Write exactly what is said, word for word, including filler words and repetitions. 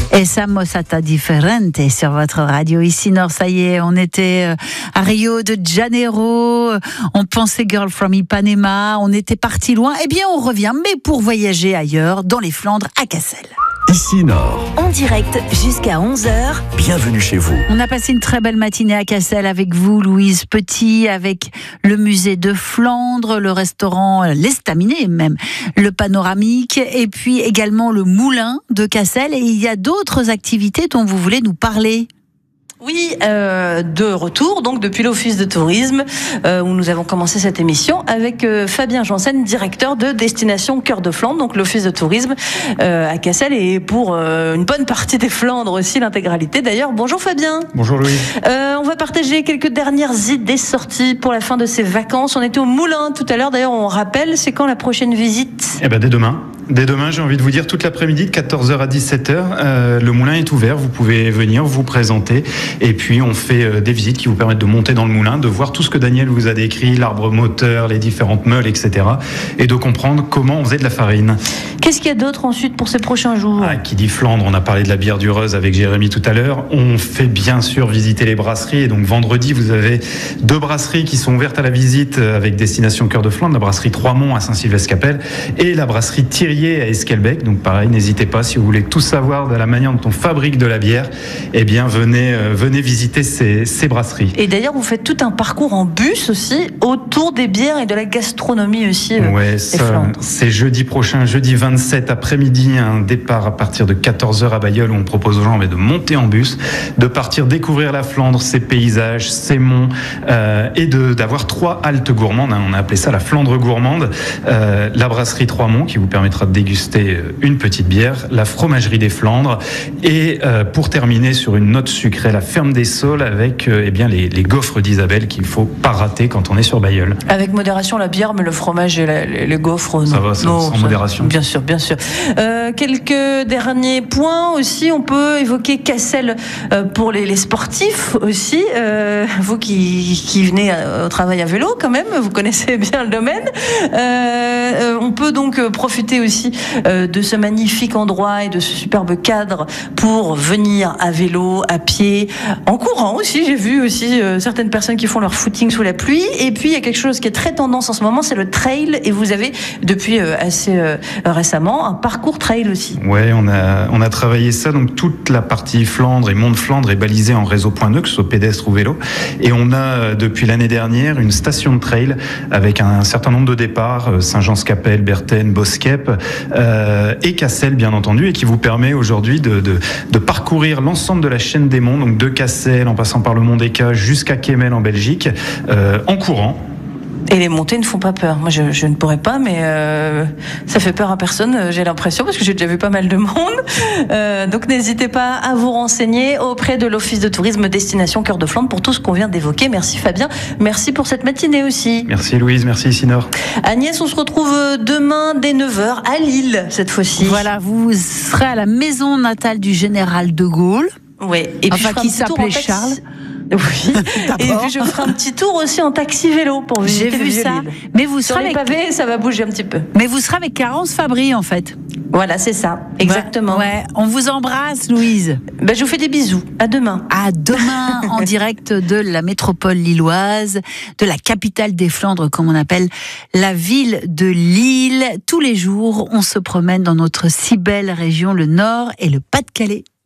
Et Estamos a Differente sur votre radio ici Nord. Ça y est, on était à Rio de Janeiro, on pensait Girl from Ipanema, on était parti loin. Eh bien, on revient, mais pour voyager ailleurs, dans les Flandres, à Cassel. Ici Nord. En direct jusqu'à onze heures. Bienvenue chez vous. On a passé une très belle matinée à Cassel avec vous, Louise Petit, avec le musée de Flandre, le restaurant L'Estaminet même, le panoramique, et puis également le moulin de Cassel. Et il y a d'autres activités dont vous voulez nous parler. Oui, euh, de retour, donc depuis l'Office de tourisme, euh, où nous avons commencé cette émission avec euh, Fabien Janssen, directeur de Destination Cœur de Flandre, donc l'Office de tourisme euh, à Cassel, et pour euh, une bonne partie des Flandres aussi, l'intégralité d'ailleurs. Bonjour Fabien. Bonjour Louis. Euh, on va partager quelques dernières idées sorties pour la fin de ces vacances. On était au Moulin tout à l'heure, d'ailleurs on rappelle, c'est quand la prochaine visite ? Eh ben dès demain. Dès demain, j'ai envie de vous dire, toute l'après-midi, de quatorze heures à dix-sept heures, euh, le moulin est ouvert, vous pouvez venir, vous présenter, et puis on fait euh, des visites qui vous permettent de monter dans le moulin, de voir tout ce que Daniel vous a décrit, l'arbre moteur, les différentes meules, et cetera, et de comprendre comment on faisait de la farine. Qu'est-ce qu'il y a d'autre ensuite pour ces prochains jours ? Ah, qui dit Flandre, on a parlé de la bière du Reuse avec Jérémy tout à l'heure, on fait bien sûr visiter les brasseries, et donc vendredi, vous avez deux brasseries qui sont ouvertes à la visite avec Destination Cœur de Flandre, la brasserie Trois-Monts à Saint-Sylvestre-Capelle, et la brasserie Thirier à Esquelbec. Donc pareil, n'hésitez pas, si vous voulez tout savoir de la manière dont on fabrique de la bière, eh bien venez, euh, venez visiter ces, ces brasseries. Et d'ailleurs, vous faites tout un parcours en bus aussi autour des bières et de la gastronomie aussi. Euh, ouais, ça, c'est jeudi prochain, jeudi vingt-sept après-midi, un départ à partir de quatorze heures à Bailleul où on propose aux gens de monter en bus, de partir découvrir la Flandre, ses paysages, ses monts, euh, et de, d'avoir trois haltes gourmandes. Hein, on a appelé ça la Flandre gourmande. Euh, la brasserie Trois-Monts qui vous permettra de déguster une petite bière, la fromagerie des Flandres, et euh, pour terminer sur une note sucrée, la ferme des Saules avec euh, eh bien les, les gaufres d'Isabelle qu'il faut pas rater quand on est sur Bailleul. Avec modération la bière, mais le fromage et la, les, les gaufres, ça non. va, ça, non, sans ça, modération. Bien sûr, bien sûr. Euh, quelques derniers points aussi, on peut évoquer Cassel euh, pour les, les sportifs aussi. Euh, vous qui, qui venez au travail à vélo quand même, vous connaissez bien le domaine. Euh, euh, on peut donc profiter aussi euh, de ce magnifique endroit et de ce superbe cadre pour venir à vélo, à pied, en courant aussi. J'ai vu aussi euh, certaines personnes qui font leur footing sous la pluie. Et puis il y a quelque chose qui est très tendance en ce moment, c'est le trail. Et vous avez depuis euh, assez euh, récemment un parcours trail aussi. Ouais, on a on a travaillé ça. Donc toute la partie Flandre et Mont de Flandre est balisée en réseau point deux, que ce soit pédestre ou vélo. Et on a depuis l'année dernière une station de trail avec un certain nombre de départs, Saint-Jean-Scapelle, Berthen, Boskep. Euh, et Cassel bien entendu, et qui vous permet aujourd'hui de, de, de parcourir l'ensemble de la chaîne des monts, donc de Cassel en passant par le Mont des Cas jusqu'à Kemmel en Belgique, euh, en courant. Et les montées ne font pas peur. Moi, je, je ne pourrais pas, mais euh, ça fait peur à personne, j'ai l'impression, parce que j'ai déjà vu pas mal de monde. Euh, donc, n'hésitez pas à vous renseigner auprès de l'Office de tourisme Destination Cœur de Flandre pour tout ce qu'on vient d'évoquer. Merci Fabien. Merci pour cette matinée aussi. Merci Louise, merci ici Nord. Agnès, on se retrouve demain dès neuf heures à Lille, cette fois-ci. Voilà, vous serez à la maison natale du général de Gaulle. Oui. Et puis enfin, qui s'appelait Charles. Oui. Et puis je ferai un petit tour aussi en taxi vélo pour visiter. J'ai vu ça. Lille. Mais vous Sur serez les avec pavés, ça va bouger un petit peu. Mais vous serez avec Carence Fabry en fait. Voilà, c'est ça, exactement. Ouais, ouais. On vous embrasse, Louise. Ben, je vous fais des bisous. À demain. À demain, en direct de la métropole lilloise, de la capitale des Flandres, comme on appelle la ville de Lille. Tous les jours, on se promène dans notre si belle région, le Nord et le Pas-de-Calais.